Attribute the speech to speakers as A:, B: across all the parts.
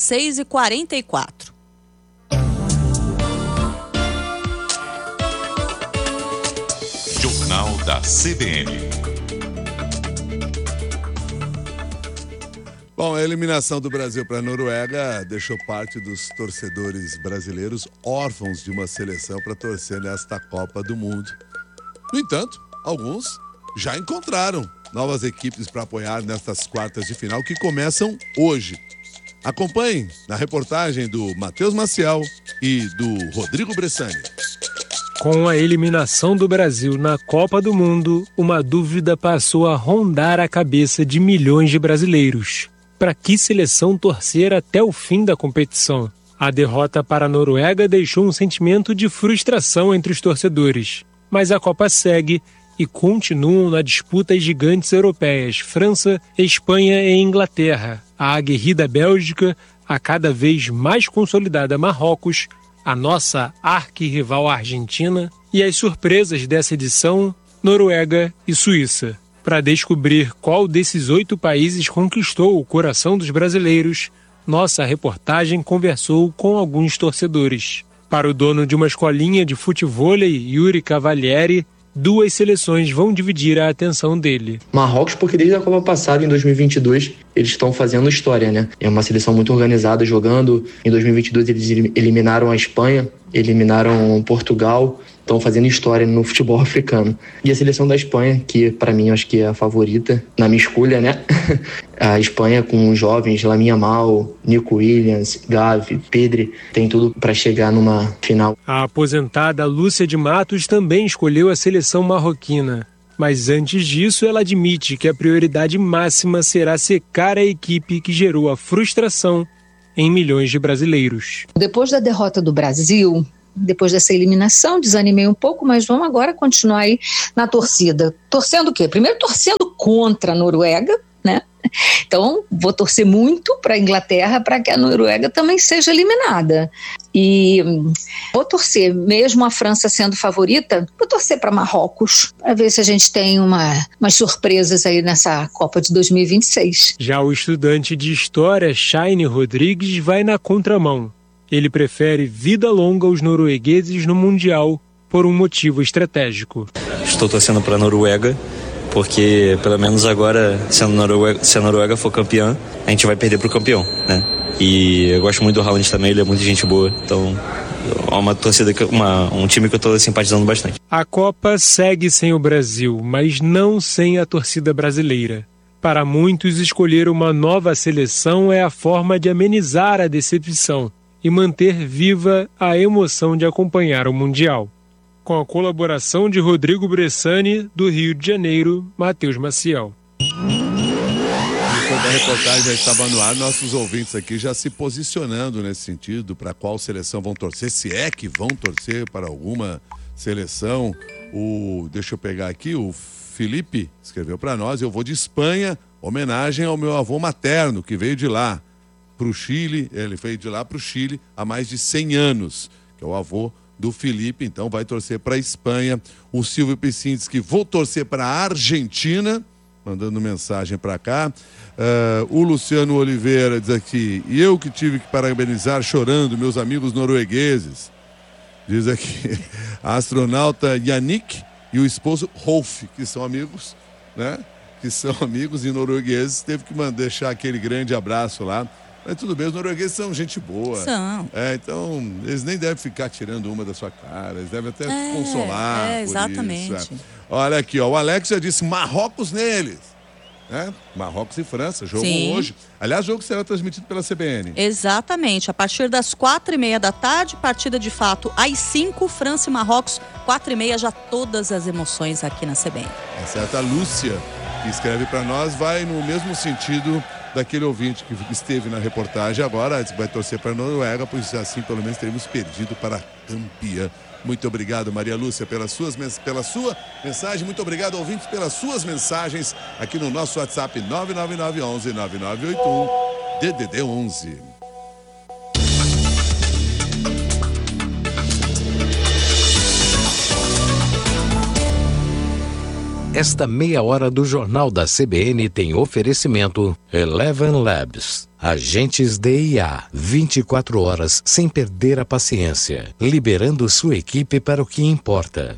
A: 6h44.
B: Jornal da CBN.
C: Bom, a eliminação do Brasil para a Noruega deixou parte dos torcedores brasileiros órfãos de uma seleção para torcer nesta Copa do Mundo. No entanto, alguns já encontraram novas equipes para apoiar nestas quartas de final que começam hoje. Acompanhe na reportagem do Matheus Maciel e do Rodrigo Bressani.
D: Com a eliminação do Brasil na Copa do Mundo, uma dúvida passou a rondar a cabeça de milhões de brasileiros. Para que seleção torcer até o fim da competição? A derrota para a Noruega deixou um sentimento de frustração entre os torcedores. Mas a Copa segue e continuam na disputa as gigantes europeias, França, Espanha e Inglaterra, a aguerrida Bélgica, a cada vez mais consolidada Marrocos, a nossa arquirrival Argentina e as surpresas dessa edição, Noruega e Suíça. Para descobrir qual desses 8 países conquistou o coração dos brasileiros, nossa reportagem conversou com alguns torcedores. Para o dono de uma escolinha de futevôlei, Yuri Cavalieri, 2 seleções vão dividir a atenção dele.
E: Marrocos, porque desde a Copa passada, em 2022, eles estão fazendo história, né? É uma seleção muito organizada jogando. Em 2022 eles eliminaram a Espanha, eliminaram Portugal, estão fazendo história no futebol africano. E a seleção da Espanha, que para mim eu acho que é a favorita, na minha escolha, né? A Espanha com os jovens, Lamine Yamal, Nico Williams, Gavi, Pedri, tem tudo para chegar numa final.
D: A aposentada Lúcia de Matos também escolheu a seleção marroquina. Mas antes disso, ela admite que a prioridade máxima será secar a equipe que gerou a frustração em milhões de brasileiros.
F: Depois da derrota do Brasil, depois dessa eliminação, desanimei um pouco, mas vamos agora continuar aí na torcida. Torcendo o quê? Primeiro torcendo contra a Noruega, né? Então, vou torcer muito para a Inglaterra para que a Noruega também seja eliminada. E vou torcer, mesmo a França sendo favorita, vou torcer para Marrocos, para ver se a gente tem umas surpresas aí nessa Copa de 2026.
D: Já o estudante de História, Shaine Rodrigues, vai na contramão. Ele prefere vida longa aos noruegueses no Mundial por um motivo estratégico.
G: Estou torcendo para a Noruega, porque pelo menos agora, se a Noruega for campeã, a gente vai perder para o campeão, né? E eu gosto muito do Haaland também, ele é muito gente boa, então é uma torcida, um time que eu estou simpatizando bastante.
D: A Copa segue sem o Brasil, mas não sem a torcida brasileira. Para muitos, escolher uma nova seleção é a forma de amenizar a decepção e manter viva a emoção de acompanhar o Mundial. Com a colaboração de Rodrigo Bressani, do Rio de Janeiro, Matheus Maciel.
C: Enquanto a reportagem já estava no ar, nossos ouvintes aqui já se posicionando nesse sentido, para qual seleção vão torcer, se é que vão torcer para alguma seleção. Deixa eu pegar aqui, o Felipe escreveu para nós: eu vou de Espanha, homenagem ao meu avô materno, que veio de lá para o Chile, ele veio de lá para o Chile há mais de 100 anos, que é o avô do Felipe, então vai torcer para a Espanha. O Silvio Piscin diz que vou torcer para a Argentina, mandando mensagem para cá. O Luciano Oliveira diz aqui: e eu que tive que parabenizar chorando meus amigos noruegueses. Diz aqui a astronauta Yannick e o esposo Rolf, que são amigos, né? Que são amigos e noruegueses, teve que deixar aquele grande abraço lá. Mas tudo bem, os noruegueses são gente boa.
A: São.
C: Então, eles nem devem ficar tirando uma da sua cara, eles devem até consolar por
A: exatamente.
C: isso. Olha aqui, o Alex já disse Marrocos neles. Marrocos e França, jogo hoje. Aliás, o jogo será transmitido pela CBN.
A: Exatamente, a partir das 4h30 da tarde, partida de fato às 5, França e Marrocos, 4h30, já todas as emoções aqui na CBN.
C: É certo, a Lúcia, que escreve para nós, vai no mesmo sentido daquele ouvinte que esteve na reportagem agora, vai torcer para a Noruega, pois assim pelo menos teremos perdido para a campeã. Muito obrigado, Maria Lúcia, pela sua mensagem. Muito obrigado, ouvintes, pelas suas mensagens aqui no nosso WhatsApp 99911-9981 DDD 11.
B: Esta meia hora do Jornal da CBN tem oferecimento Eleven Labs. Agentes de IA, 24 horas sem perder a paciência, liberando sua equipe para o que importa.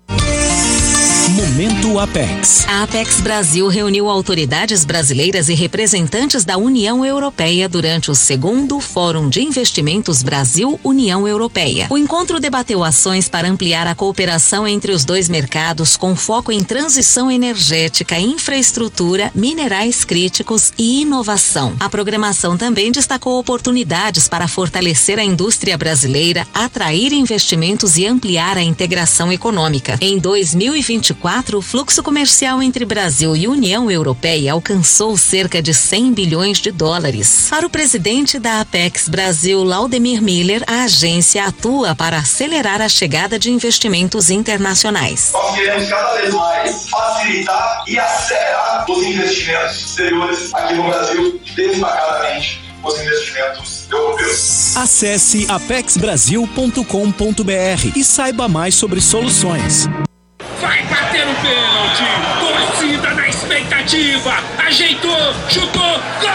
H: Momento Apex.
I: A Apex Brasil reuniu autoridades brasileiras e representantes da União Europeia durante o 2º Fórum de Investimentos Brasil-União Europeia. O encontro debateu ações para ampliar a cooperação entre os dois mercados, com foco em transição energética, infraestrutura, minerais críticos e inovação. A programação também destacou oportunidades para fortalecer a indústria brasileira, atrair investimentos e ampliar a integração econômica. Em 2024, o fluxo comercial entre Brasil e União Europeia alcançou cerca de 100 bilhões de dólares. Para o presidente da Apex Brasil, Laudemir Miller, a agência atua para acelerar a chegada de investimentos internacionais.
J: Nós queremos cada vez mais facilitar e acelerar os investimentos exteriores aqui no Brasil, destacadamente os investimentos europeus.
H: Acesse apexbrasil.com.br e saiba mais sobre soluções.
K: Vai bater o pênalti! Torcida na expectativa! Ajeitou! Chutou! Gol!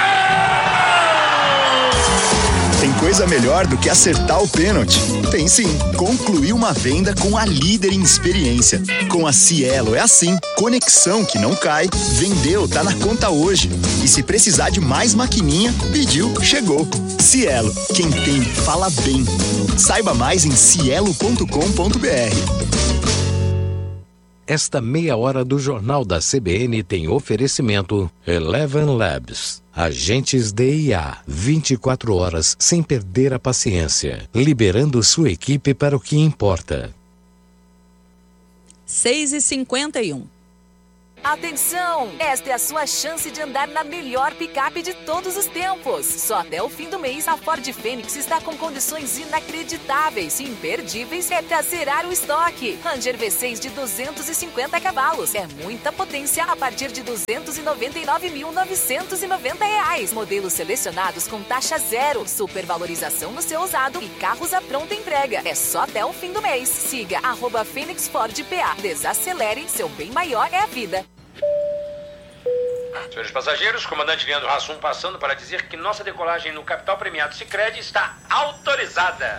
L: Tem coisa melhor do que acertar o pênalti? Tem sim! Concluir uma venda com a líder em experiência. Com a Cielo é assim: conexão que não cai, vendeu, tá na conta hoje. E se precisar de mais maquininha, pediu, chegou. Cielo, quem tem, fala bem. Saiba mais em cielo.com.br.
B: Esta meia hora do Jornal da CBN tem oferecimento Eleven Labs. Agentes de IA, 24 horas sem perder a paciência, liberando sua equipe para o que importa.
A: 6h51.
M: Atenção! Esta é a sua chance de andar na melhor picape de todos os tempos. Só até o fim do mês, a Ford Fênix está com condições inacreditáveis e imperdíveis para zerar o estoque. Ranger V6 de 250 cavalos. É muita potência a partir de R$ 299.990. Modelos selecionados com taxa zero, supervalorização no seu usado e carros à pronta entrega. É só até o fim do mês. Siga @FênixFordPA. Desacelere, seu bem maior é a vida.
N: Senhores passageiros, comandante Leandro Hassum passando para dizer que nossa decolagem no Capital Premiado Sicredi está autorizada.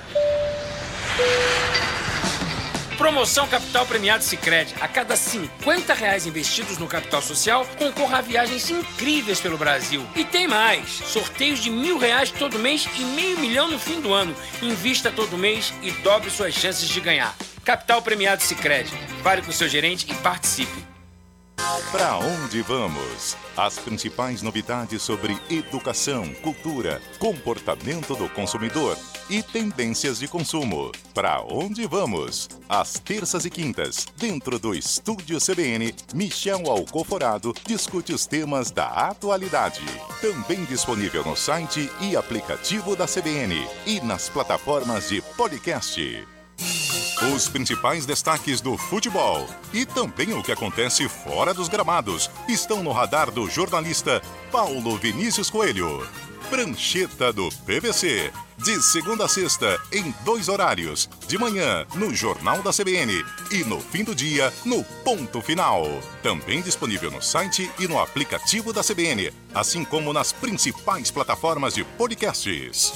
N: Promoção Capital Premiado Sicredi. A cada R$50 investidos no capital social, concorra a viagens incríveis pelo Brasil. E tem mais. Sorteios de R$1.000 todo mês e R$500 mil no fim do ano. Invista todo mês e dobre suas chances de ganhar. Capital Premiado Sicredi. Fale com o seu gerente e participe.
O: Para onde vamos? As principais novidades sobre educação, cultura, comportamento do consumidor e tendências de consumo. Para onde vamos? Às terças e quintas, dentro do Estúdio CBN, Michel Alcoforado discute os temas da atualidade. Também disponível no site e aplicativo da CBN e nas plataformas de podcast. Os principais destaques do futebol e também o que acontece fora dos gramados estão no radar do jornalista Paulo Vinícius Coelho. Prancheta do PVC, de segunda a sexta, em 2 horários, de manhã no Jornal da CBN e no fim do dia no Ponto Final. Também disponível no site e no aplicativo da CBN, assim como nas principais plataformas de podcasts.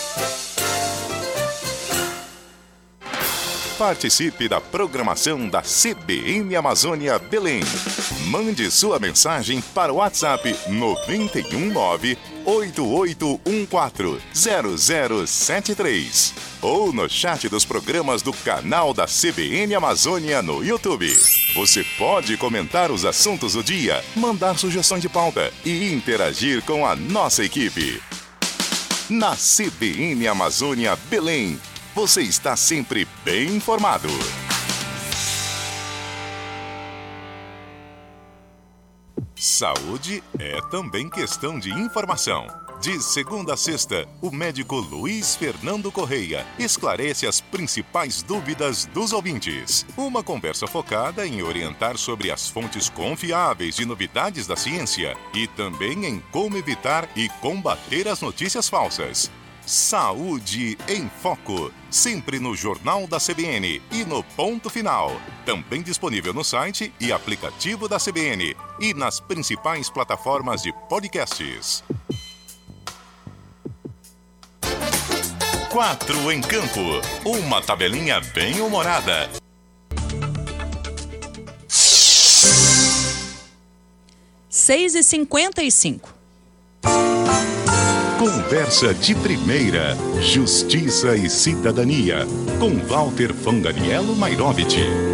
O: Participe da programação da CBN Amazônia Belém. Mande sua mensagem para o WhatsApp 919-8814-0073 ou no chat dos programas do canal da CBN Amazônia no YouTube. Você pode comentar os assuntos do dia, mandar sugestões de pauta e interagir com a nossa equipe. Na CBN Amazônia Belém, você está sempre bem informado. Saúde é também questão de informação. De segunda a sexta, o médico Luiz Fernando Correia esclarece as principais dúvidas dos ouvintes. Uma conversa focada em orientar sobre as fontes confiáveis de novidades da ciência e também em como evitar e combater as notícias falsas. Saúde em Foco, sempre no Jornal da CBN e no Ponto Final. Também disponível no site e aplicativo da CBN e nas principais plataformas de podcasts. 4 em Campo, uma tabelinha bem humorada.
A: Seis e 55.
O: Conversa de primeira, Justiça e Cidadania, com Walter Fanganiello Mairovich.